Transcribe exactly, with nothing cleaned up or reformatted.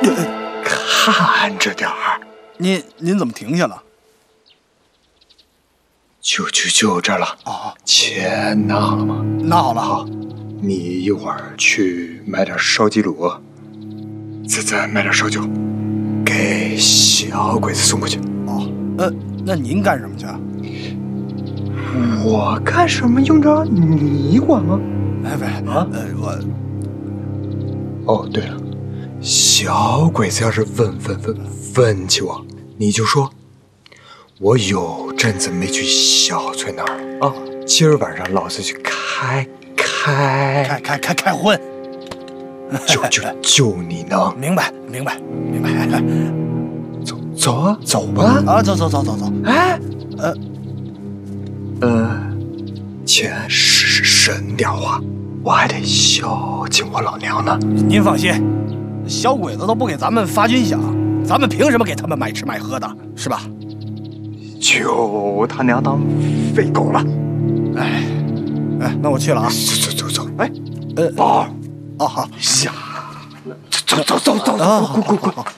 看着点儿。 您您怎么停下了？ 就就就这了。 哦， 钱拿好了吗？ 拿好了。好， 你一会儿去买点烧鸡卤，再再买点烧酒，给小鬼子送过去。 哦，呃，那您干什么去？ 我干什么用着你管吗？ 哎，不是啊， 呃，我…… 哦，对了，小鬼子要是问问问问起我，你就说，我有阵子没去小翠那儿了啊。今儿晚上老子去开开开开开开荤， 就就就你能明白明白明白。 走走啊，走吧啊，走走走走走。 哎， 呃呃，钱省省点花，我还得孝敬我老娘呢。 您放心，小鬼子都不给咱们发军饷，咱们凭什么给他们买吃买喝的，是吧？ 就他娘当废狗了。 哎哎，那我去了啊。 走走走走， 哎，呃， 宝， 哦好， 下，走走走走走， 啊， 滚滚滚。